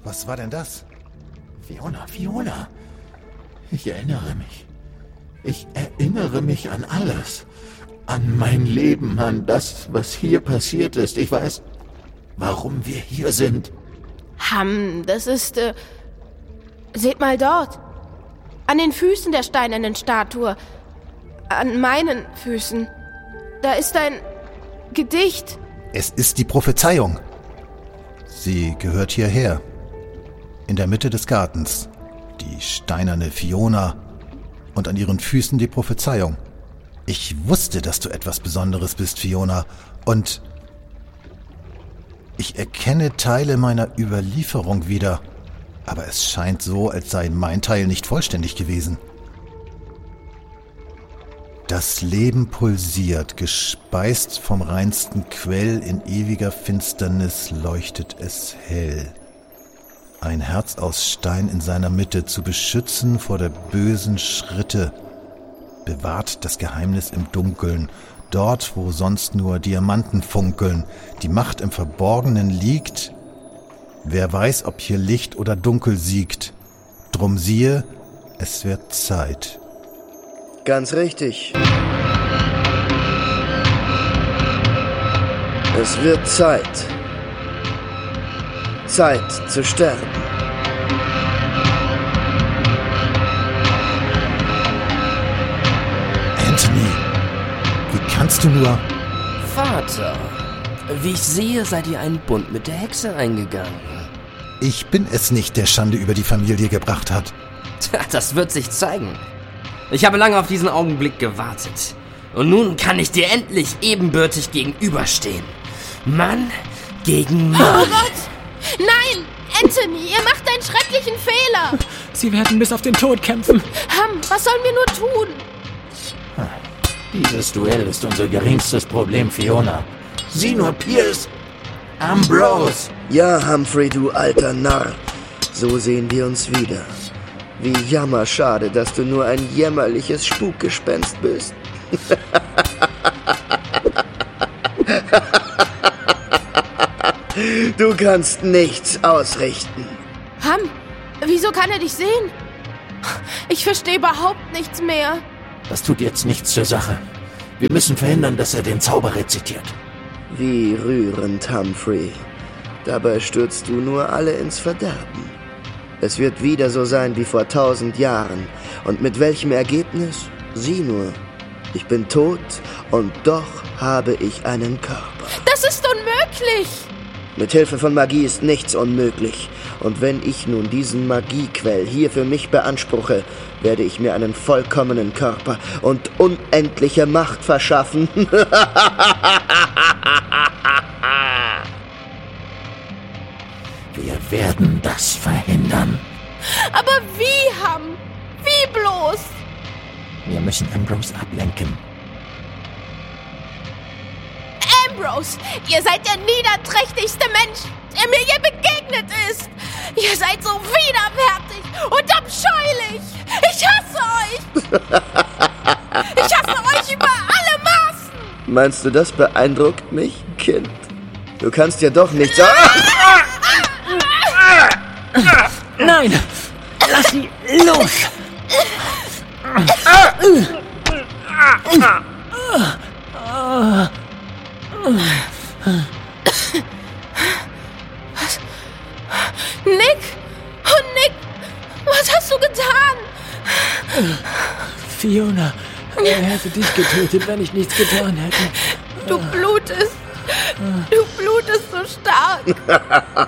Was war denn das? Fiona. Ich erinnere mich an alles. An mein Leben, an das, was hier passiert ist. Ich weiß, warum wir hier sind. Das ist, seht mal dort. An den Füßen der steinernen Statue. An meinen Füßen. Da ist ein Gedicht. Es ist die Prophezeiung. Sie gehört hierher. In der Mitte des Gartens. Die steinerne Fiona. Und an ihren Füßen die Prophezeiung. Ich wusste, dass du etwas Besonderes bist, Fiona. Und ich erkenne Teile meiner Überlieferung wieder. Aber es scheint so, als sei mein Teil nicht vollständig gewesen. Das Leben pulsiert, gespeist vom reinsten Quell, in ewiger Finsternis leuchtet es hell. Ein Herz aus Stein in seiner Mitte, zu beschützen vor der bösen Schritte, bewahrt das Geheimnis im Dunkeln, dort, wo sonst nur Diamanten funkeln, die Macht im Verborgenen liegt. Wer weiß, ob hier Licht oder Dunkel siegt. Drum siehe, es wird Zeit. Ganz richtig. Es wird Zeit. Zeit zu sterben. Anthony, wie kannst du nur... Vater, wie ich sehe, seid ihr einen Bund mit der Hexe eingegangen. Ich bin es nicht, der Schande über die Familie gebracht hat. Tja, das wird sich zeigen. Ich habe lange auf diesen Augenblick gewartet. Und nun kann ich dir endlich ebenbürtig gegenüberstehen. Mann gegen Mann. Oh Gott! Nein! Anthony, ihr macht einen schrecklichen Fehler! Sie werden bis auf den Tod kämpfen. Was sollen wir nur tun? Dieses Duell ist unser geringstes Problem, Fiona. Sieh nur, Pierce! Ambrose! Ja, Humphrey, du alter Narr. So sehen wir uns wieder. Wie jammerschade, dass du nur ein jämmerliches Spukgespenst bist. Du kannst nichts ausrichten. Wieso kann er dich sehen? Ich verstehe überhaupt nichts mehr. Das tut jetzt nichts zur Sache. Wir müssen verhindern, dass er den Zauber rezitiert. Wie rührend, Humphrey. Dabei stürzt du nur alle ins Verderben. Es wird wieder so sein wie vor 1000 Jahren. Und mit welchem Ergebnis? Sieh nur. Ich bin tot und doch habe ich einen Körper. Das ist unmöglich! Mit Hilfe von Magie ist nichts unmöglich. Und wenn ich nun diesen Magiequell hier für mich beanspruche, werde ich mir einen vollkommenen Körper und unendliche Macht verschaffen. Wir werden das verhindern. Aber wie, Wie bloß? Wir müssen Ambrose ablenken. Ambrose, ihr seid der niederträchtigste Mensch, der mir je begegnet ist. Ihr seid so widerwärtig und abscheulich. Ich hasse euch. Ich hasse euch über alle Maßen. Meinst du, das beeindruckt mich, Kind? Du kannst ja doch nicht sagen... Nein! Lass sie los! Was? Nick? Oh, Nick! Was hast du getan? Fiona, er hätte dich getötet, wenn ich nichts getan hätte. Du blutest. Du blutest so stark.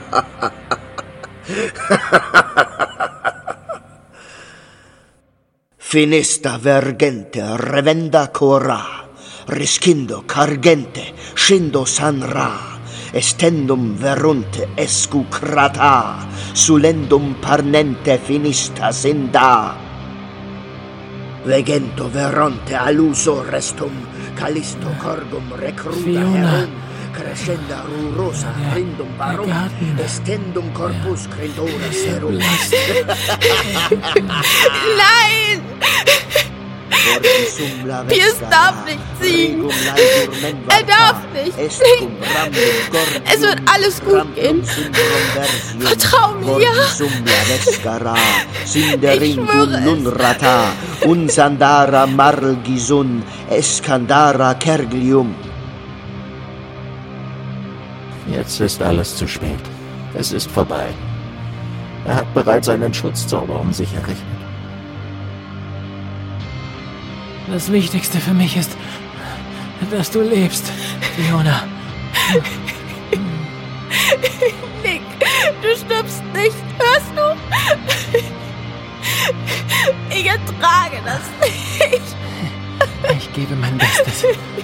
Finista vergente revenda cora, rescindo cargente, scendo sanra, estendum verunte escucrata, sulendum parnente finista senda. Vegento veronte aluso restum, calisto corgum recruda Fiona. herum, crescenda rurosa rindum barum, estendum corpus credora serum. Nein! Piers darf nicht ziehen. Er darf nicht. Es wird alles gut gehen. Vertrau mir. Ich schwöre es. Unsandara Marlgisun, Eskandara Kerglium. Jetzt ist alles zu spät. Es ist vorbei. Er hat bereits einen Schutzzauber um sich errichtet. Das Wichtigste für mich ist, dass du lebst, Fiona. Nick, du stirbst nicht. Hörst du? Ich ertrage das nicht. Ich gebe mein Bestes.